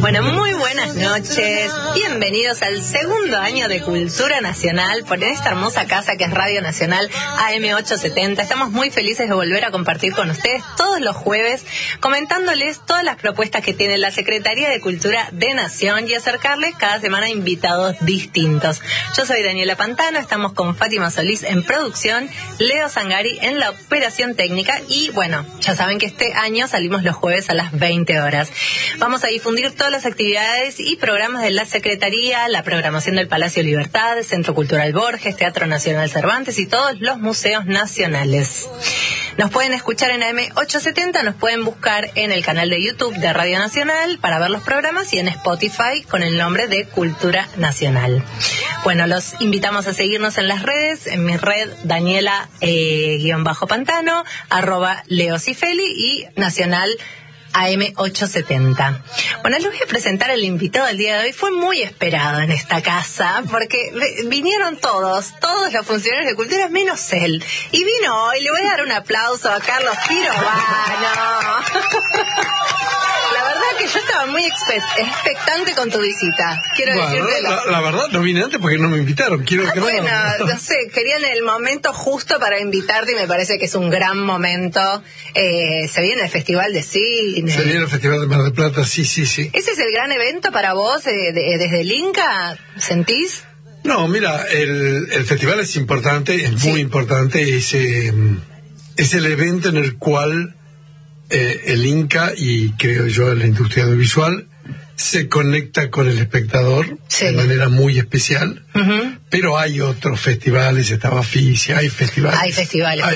Bueno, muy buenas noches. Bienvenidos al segundo año de Cultura Nacional por esta hermosa casa que es Radio Nacional AM870. Estamos muy felices de volver a compartir con ustedes todos los jueves, comentándoles todas las propuestas que tiene la Secretaría de Cultura de Nación y acercarles cada semana invitados distintos. Yo soy Daniela Pantano, estamos con Fátima Solís en producción, Leo Zangari en la operación técnica y bueno, ya saben que este año salimos los jueves a las 20 horas. Vamos a difundir todas las actividades y programas de la Secretaría, la programación del Palacio Libertad, Centro Cultural Borges, Teatro Nacional Cervantes y todos los museos nacionales. Nos pueden escuchar en AM870, nos pueden buscar en el canal de YouTube de Radio Nacional para ver los programas y en Spotify con el nombre de Cultura Nacional. Bueno, los invitamos a seguirnos en las redes, en mi red Daniela_Pantano, @LeoCifeli y Nacional AM870. Bueno, les voy a presentar al invitado del día de hoy. Fue muy esperado en esta casa porque vinieron todos los funcionarios de cultura menos él. Y vino hoy, le voy a dar un aplauso a Carlos Pirovano. La verdad que yo estaba muy expectante con tu visita. Quiero decírtelo. La verdad no vine antes porque no me invitaron. Bueno, no sé, querían el momento justo para invitarte y me parece que es un gran momento. Se viene el Festival de Cine. Se viene el Festival de Mar del Plata, sí. ¿Ese es el gran evento para vos desde el Inca? ¿Sentís? No, mira, el festival es importante, es muy importante. Es el evento en el cual el Inca y creo yo la industria audiovisual se conecta con el espectador de manera muy especial. Uh-huh. Pero hay otros festivales, está Baficia, hay festivales. Hay festivales.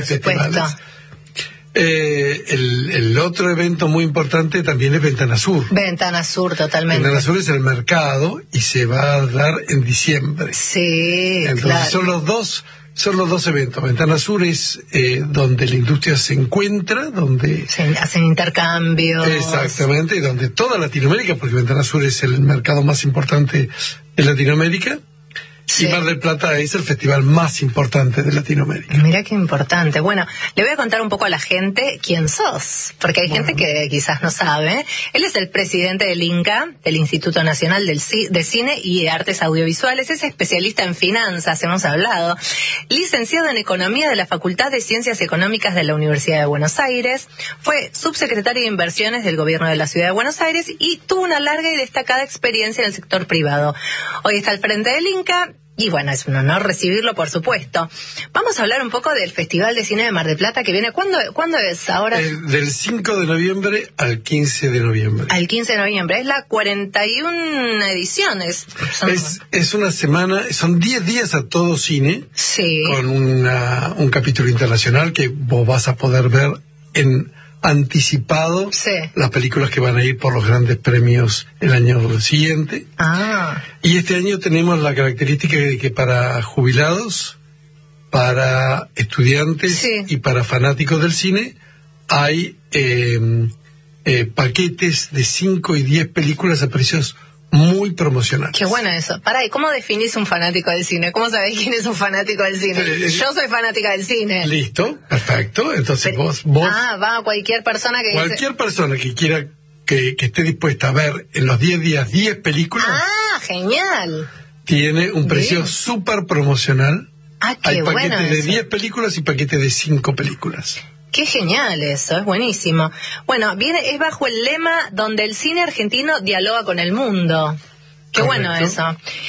El otro evento muy importante también es Ventana Sur. Ventana Sur, totalmente. Ventana Sur es el mercado y se va a dar en diciembre. Sí, entonces claro. Son los dos eventos. Ventana Sur es donde la industria se encuentra, donde se hacen intercambios. Exactamente, y donde toda Latinoamérica, porque Ventana Sur es el mercado más importante de Latinoamérica. Sí. Y Mar del Plata es el festival más importante de Latinoamérica. Mira qué importante. Bueno, le voy a contar un poco a la gente quién sos, porque hay gente que quizás no sabe. Él es el presidente del INCA, del Instituto Nacional de Cine y de Artes Audiovisuales. Es especialista en finanzas, hemos hablado. Licenciado en Economía de la Facultad de Ciencias Económicas de la Universidad de Buenos Aires. Fue subsecretario de Inversiones del Gobierno de la Ciudad de Buenos Aires y tuvo una larga y destacada experiencia en el sector privado. Hoy está al frente del INCA. Y bueno, es un honor recibirlo, por supuesto. Vamos a hablar un poco del Festival de Cine de Mar del Plata que viene. ¿Cuándo es ahora? Del 5 de noviembre al 15 de noviembre. Al 15 de noviembre. Es la 41 ediciones. Es una semana, son 10 días a todo cine. Sí. Con un capítulo internacional que vos vas a poder ver en anticipado las películas que van a ir por los grandes premios el año siguiente. Y este año tenemos la característica de que para jubilados, para estudiantes y para fanáticos del cine hay paquetes de 5 y 10 películas a precios muy promocionales. Qué bueno eso. Pará, ¿y cómo definís un fanático del cine? ¿Cómo sabés quién es un fanático del cine? Yo soy fanática del cine. Listo, perfecto. Entonces vos va cualquier persona que persona que quiera que esté dispuesta a ver en los 10 días 10 películas. Genial. Tiene un precio súper promocional. Qué Hay bueno paquetes de eso. 10 películas y paquetes de 5 películas. Qué genial eso, es buenísimo. Bueno, es bajo el lema donde el cine argentino dialoga con el mundo. Qué bueno eso.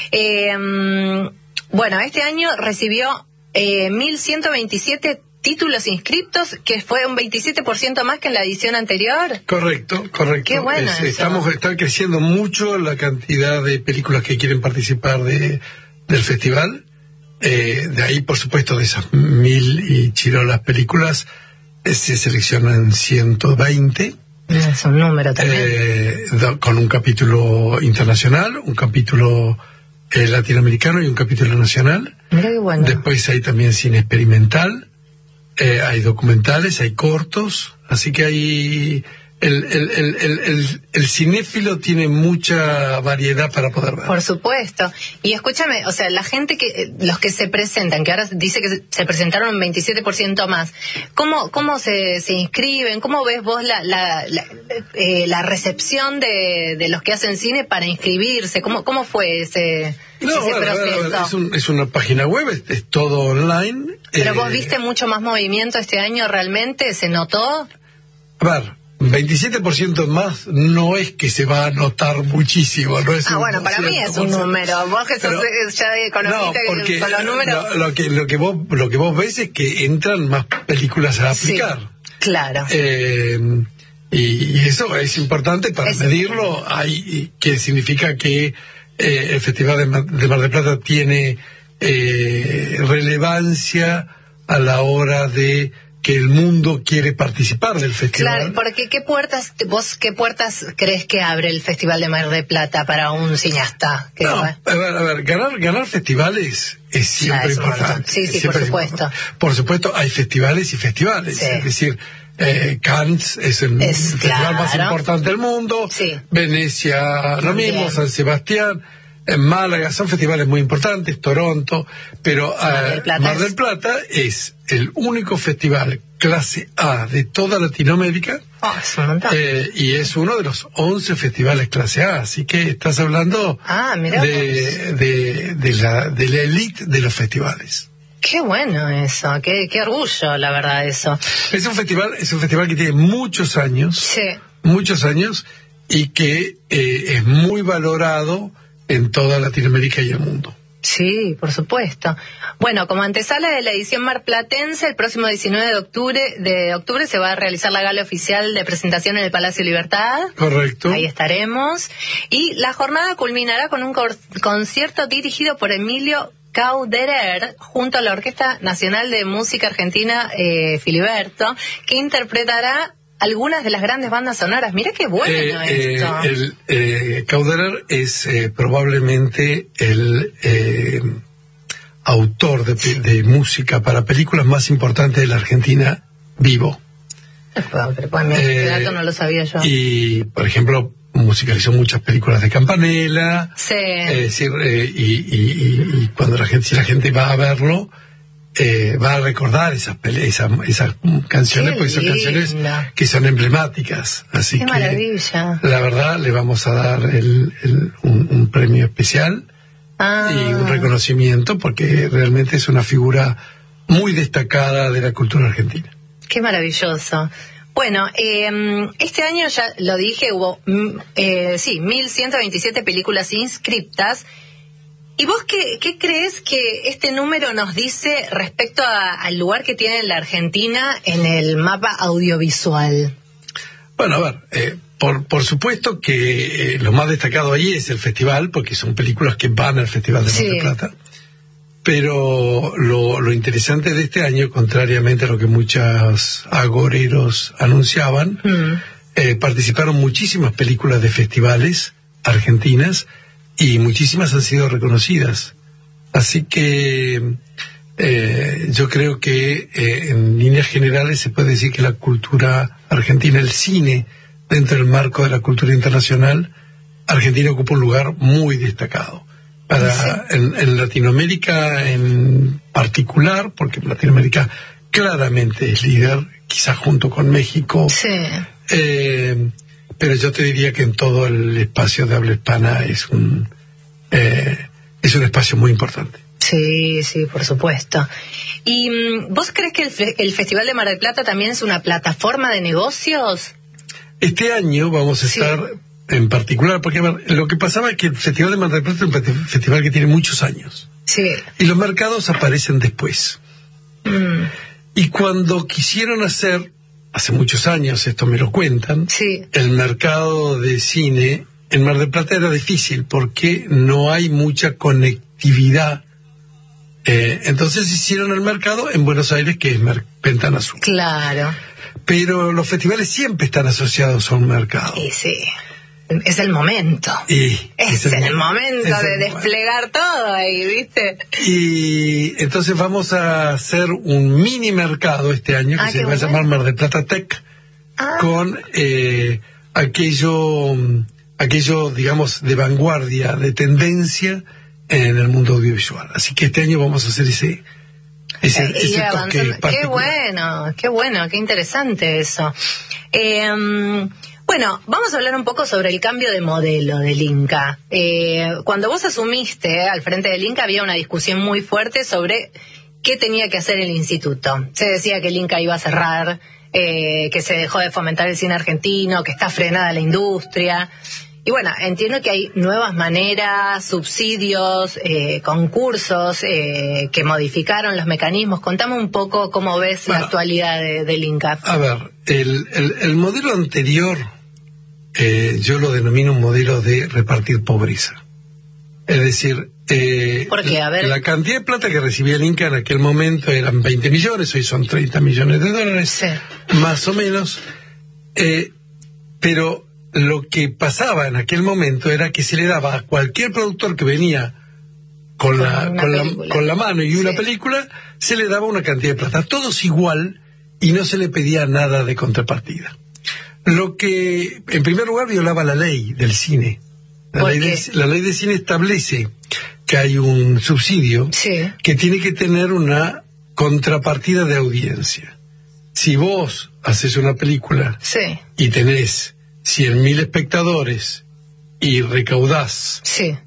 Bueno, este año recibió 1.127 títulos inscriptos, que fue un 27% más que en la edición anterior. Correcto. Qué bueno eso. Está creciendo mucho la cantidad de películas que quieren participar del festival. De ahí, por supuesto, de esas 1.000 y chirolas películas, se seleccionan 120. Es un número también. Con un capítulo internacional, un capítulo latinoamericano y un capítulo nacional. Mira qué bueno. Después hay también cine experimental, hay documentales, hay cortos, así que hay el cinéfilo tiene mucha variedad para poder ver. Por supuesto. Y escúchame, o sea, la gente los que se presentan, que ahora dice que se presentaron un 27% más, ¿cómo se inscriben? ¿Cómo ves vos la recepción de los que hacen cine para inscribirse? ¿Cómo fue ese proceso? Es una página web, es todo online. ¿Pero vos viste mucho más movimiento este año realmente? ¿Se notó? A ver, 27% más no es que se va a notar muchísimo, no es bueno, para mí es un número. Vos que sos ya economista, porque con los números. Lo que vos ves es que entran más películas a aplicar. Sí, claro. Y eso es importante para medirlo. Que significa que el Festival de Mar del Plata tiene relevancia a la hora de que el mundo quiere participar del festival. Claro, porque ¿qué puertas crees que abre el Festival de Mar del Plata para un cineasta? A ver, ganar festivales es siempre importante. Sí, por supuesto. Por supuesto, hay festivales y festivales. Sí. Es decir, Cannes es el festival más importante del mundo. Sí. Venecia, lo mismo, San Sebastián. En Málaga son festivales muy importantes, Toronto, pero Mar del Plata es el único festival clase A de toda Latinoamérica y es uno de los 11 festivales clase A, así que estás hablando de la élite de los festivales. Qué bueno eso, qué orgullo, la verdad, eso. Es un festival que tiene muchos años, y que es muy valorado en toda Latinoamérica y el mundo. Sí, por supuesto. Bueno, como antesala de la edición marplatense, el próximo 19 de octubre se va a realizar la gala oficial de presentación en el Palacio Libertad. Correcto. Ahí estaremos. Y la jornada culminará con un concierto dirigido por Emilio Cauderer junto a la Orquesta Nacional de Música Argentina Filiberto, que interpretará algunas de las grandes bandas sonoras. Mira qué bueno esto. Cauderer es probablemente el autor de música para películas más importante de la Argentina vivo. Este dato no lo sabía yo. Y, por ejemplo, musicalizó muchas películas de Campanella. Sí. Y cuando la gente va a verlo, va a recordar esas canciones, porque son canciones que son emblemáticas. Así Qué maravilla. La verdad, le vamos a dar un premio especial y un reconocimiento, porque realmente es una figura muy destacada de la cultura argentina. Qué maravilloso. Bueno, este año, ya lo dije, hubo 1.127 películas inscriptas. ¿Y vos qué crees que este número nos dice respecto al lugar que tiene la Argentina en el mapa audiovisual? Bueno, a ver, por supuesto que lo más destacado ahí es el festival, porque son películas que van al Festival de Mar del Plata. Pero lo interesante de este año, contrariamente a lo que muchos agoreros anunciaban, participaron muchísimas películas de festivales argentinas, y muchísimas han sido reconocidas. Así que yo creo que en líneas generales se puede decir que la cultura argentina, el cine, dentro del marco de la cultura internacional, Argentina ocupa un lugar muy destacado. En Latinoamérica en particular, porque Latinoamérica claramente es líder, quizás junto con México. Sí. Pero yo te diría que en todo el espacio de habla hispana es un espacio muy importante. Sí, por supuesto. ¿Y vos crees que el Festival de Mar del Plata también es una plataforma de negocios? Este año vamos a estar en particular, porque lo que pasaba es que el Festival de Mar del Plata es un festival que tiene muchos años. Sí. Y los mercados aparecen después. Y cuando quisieron hacer, hace muchos años, esto me lo cuentan, el mercado de cine en Mar del Plata era difícil porque no hay mucha conectividad. Entonces hicieron el mercado en Buenos Aires, que es Ventana Sur. Claro. Pero los festivales siempre están asociados a un mercado. Sí. Es el momento. Es el momento de desplegar todo ahí, ¿viste? Y entonces vamos a hacer un mini mercado este año que se va a llamar Mar del Plata Tech, con aquello, digamos, de vanguardia, de tendencia en el mundo audiovisual. Así que este año vamos a hacer ese toque particular. Qué bueno, qué interesante eso. Bueno, vamos a hablar un poco sobre el cambio de modelo del Inca. Cuando vos asumiste al frente del Inca había una discusión muy fuerte sobre qué tenía que hacer el instituto. Se decía que el Inca iba a cerrar, que se dejó de fomentar el cine argentino, que está frenada la industria. Y bueno, entiendo que hay nuevas maneras, subsidios, concursos que modificaron los mecanismos. Contame un poco cómo ves la actualidad del Inca. A ver, el modelo anterior yo lo denomino un modelo de repartir pobreza. Es decir, ¿por qué? A ver. La cantidad de plata que recibía el Inca en aquel momento eran 20 millones, hoy son 30 millones de dólares, sí, más o menos, pero lo que pasaba en aquel momento era que se le daba a cualquier productor que venía con la mano y una película, se le daba una cantidad de plata, todos igual, y no se le pedía nada de contrapartida. Lo que, en primer lugar, violaba la ley del cine. La ley de cine establece que hay un subsidio que tiene que tener una contrapartida de audiencia. Si vos haces una película y tenés 100.000 espectadores y recaudás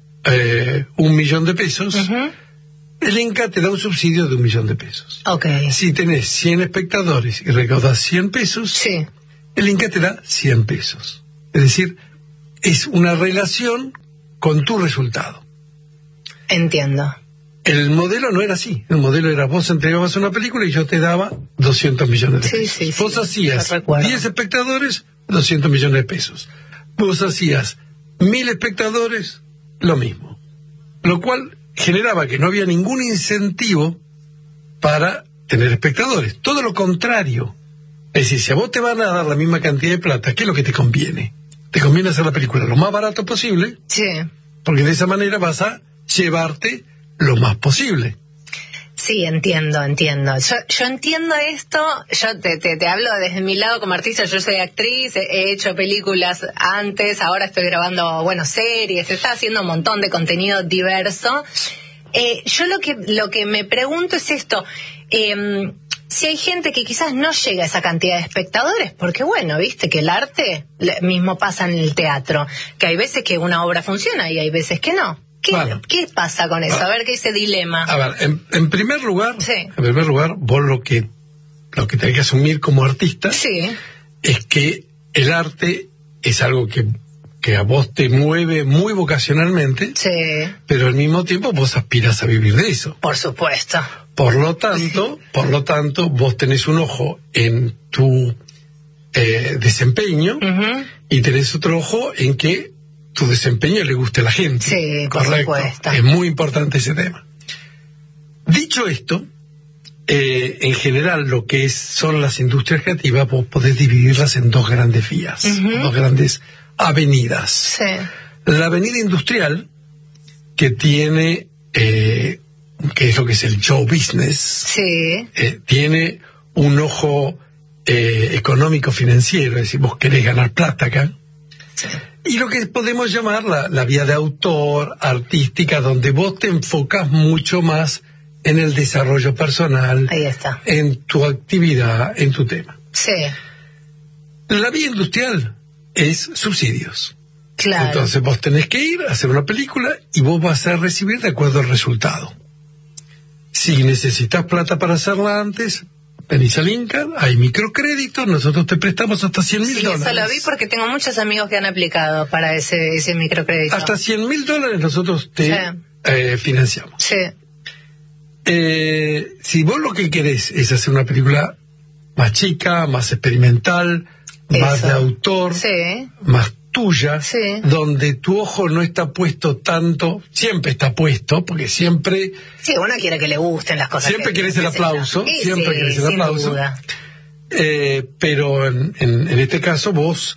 1 millón de pesos, el Inca te da un subsidio de 1 millón de pesos. Si tenés 100 espectadores y recaudás 100 pesos, el Inca te da 100 pesos. Es decir, es una relación con tu resultado. Entiendo. El modelo no era así. El modelo era vos entregabas una película y yo te daba 200 millones de pesos. Vos hacías 10 espectadores, 200 millones de pesos. Vos hacías 1.000 espectadores, lo mismo. Lo cual generaba que no había ningún incentivo para tener espectadores. Todo lo contrario. Es decir, si a vos te van a dar la misma cantidad de plata, ¿qué es lo que te conviene? Te conviene hacer la película lo más barato posible, porque de esa manera vas a llevarte lo más posible. Sí, entiendo. Yo entiendo esto, yo te hablo desde mi lado como artista, yo soy actriz, he hecho películas antes, ahora estoy grabando, series, se está haciendo un montón de contenido diverso. Yo lo que me pregunto es esto, si hay gente que quizás no llega a esa cantidad de espectadores, porque viste que el arte mismo pasa en el teatro, que hay veces que una obra funciona y hay veces que no. ¿Qué pasa con eso? A ver, ¿qué es ese dilema? A ver, en primer lugar, vos lo que tenés que asumir como artista es que el arte es algo que a vos te mueve muy vocacionalmente, pero al mismo tiempo vos aspiras a vivir de eso. Por supuesto. Por lo tanto, vos tenés un ojo en tu desempeño y tenés otro ojo en que tu desempeño le guste a la gente. Sí, por supuesto. Es muy importante ese tema. Dicho esto, en general lo que son las industrias creativas, vos podés dividirlas en dos grandes vías, dos grandes avenidas. La avenida industrial, que tiene, que es lo que es el show business, tiene un ojo económico financiero, es decir, vos querés ganar plata acá. Y lo que podemos llamar la vía de autor, artística, donde vos te enfocas mucho más en el desarrollo personal, en tu actividad, en tu tema. La vía industrial es subsidios. Entonces vos tenés que ir a hacer una película y vos vas a recibir de acuerdo al resultado. Si necesitas plata para hacerla antes, venís al Inca, hay microcréditos, nosotros te prestamos hasta $100.000. Eso lo vi porque tengo muchos amigos que han aplicado para ese microcrédito. Hasta $100.000 nosotros te financiamos. Si vos lo que querés es hacer una película más chica, más experimental, más de autor, más tuya, donde tu ojo no está puesto tanto, siempre está puesto, porque siempre... uno quiere que le gusten las cosas. Siempre querés el aplauso, pero en este caso vos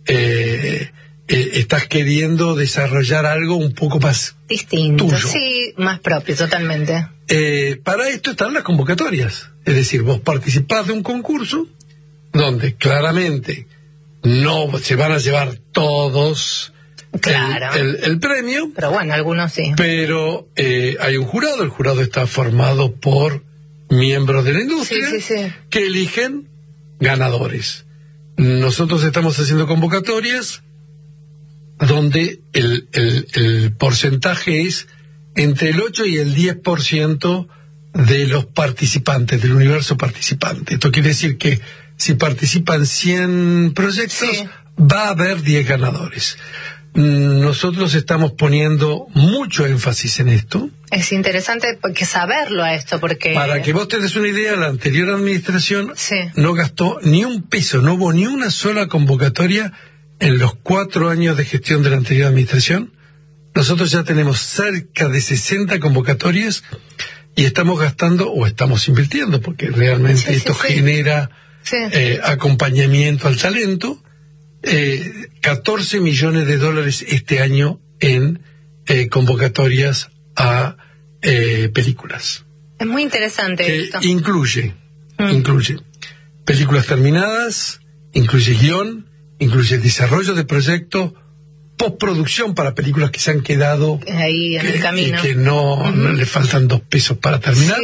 estás queriendo desarrollar algo un poco más distinto, tuyo. Más propio, totalmente. Para esto están las convocatorias, es decir, vos participás de un concurso donde claramente no se van a llevar todos el premio. Pero bueno, algunos sí. Pero hay un jurado, el jurado está formado por miembros de la industria que eligen ganadores. Nosotros estamos haciendo convocatorias donde el porcentaje es entre el 8 y el 10% de los participantes, del universo participante. Esto quiere decir que si participan 100 proyectos, va a haber 10 ganadores. Nosotros estamos poniendo mucho énfasis en esto. Es interesante saberlo a esto, porque... Para que vos te des una idea, la anterior administración no gastó ni un peso, no hubo ni una sola convocatoria en los 4 años de gestión de la anterior administración. Nosotros ya tenemos cerca de 60 convocatorias y estamos gastando, o estamos invirtiendo, porque realmente esto genera acompañamiento al talento, $14 millones este año en convocatorias a películas. Es muy interesante esto. Incluye películas terminadas, incluye guión, incluye desarrollo de proyectos, postproducción para películas que se han quedado ahí en el camino y que no le faltan 2 pesos para terminar.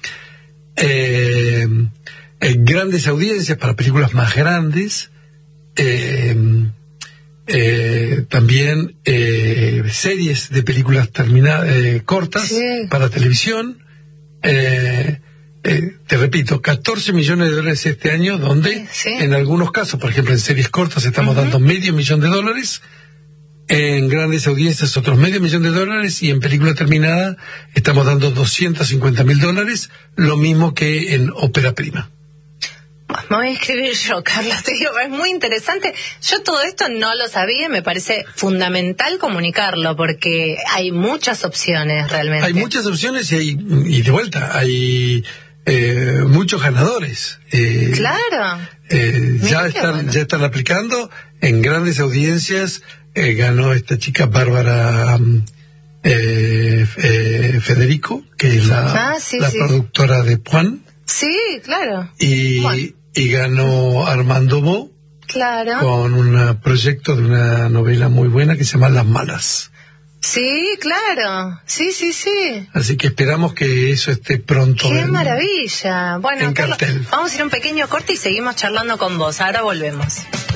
Grandes audiencias para películas más grandes. También series de películas terminadas, cortas para televisión. Te repito, $14 millones este año, donde en algunos casos, por ejemplo en series cortas estamos dando $500,000, en grandes audiencias otros $500,000 y en película terminada estamos dando $250,000, lo mismo que en ópera prima. Me voy a escribir yo, Carlos, te digo, es muy interesante. Yo todo esto no lo sabía y me parece fundamental comunicarlo, porque hay muchas opciones realmente. Hay muchas opciones y de vuelta, hay muchos ganadores. Claro. Ya están aplicando en grandes audiencias. Ganó esta chica Bárbara Federico, que es la productora de Puan. Sí, claro. Y ganó Armando Bo, con un proyecto de una novela muy buena que se llama Las Malas. Sí, claro. Sí. Así que esperamos que eso esté pronto. ¡Qué maravilla! Bueno, Carlos, vamos a ir a un pequeño corte y seguimos charlando con vos. Ahora volvemos.